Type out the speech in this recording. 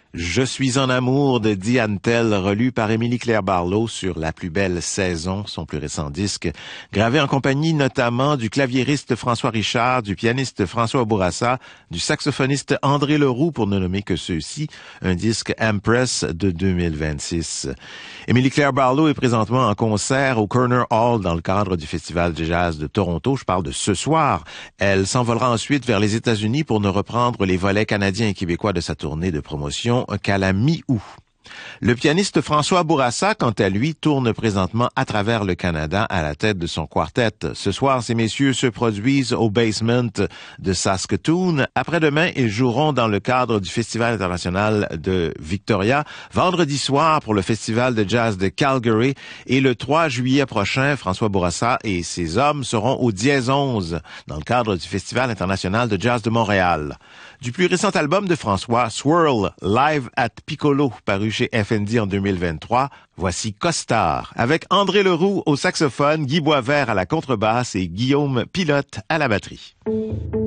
Je suis en amour de Diane Tell, relu par Émilie-Claire Barlow sur La plus belle saison, son plus récent disque, gravé en compagnie notamment du claviériste François Richard, du pianiste François Bourassa, du saxophoniste André Leroux, pour ne nommer que ceux-ci, un disque Empress de 2026. Émilie-Claire Barlow est présentement en concert au Corner Hall dans le cadre du Festival de jazz de Toronto. Je parle de ce soir. Elle s'envolera ensuite vers les États-Unis pour ne reprendre les volets canadiens et québécois de sa tournée de promotion qu'à la mi-août. Le pianiste François Bourassa, quant à lui, tourne présentement à travers le Canada à la tête de son quartet. Ce soir, ces messieurs se produisent au Basement de Saskatoon. Après-demain, ils joueront dans le cadre du Festival international de Victoria. Vendredi soir, pour le Festival de jazz de Calgary. Et le 3 juillet prochain, François Bourassa et ses hommes seront au Dièse 11 dans le cadre du Festival international de jazz de Montréal. Du plus récent album de François, Swirl, Live at Piccolo, paru chez FND en 2023, voici Costard, avec André Leroux au saxophone, Guy Boisvert à la contrebasse et Guillaume Pilote à la batterie.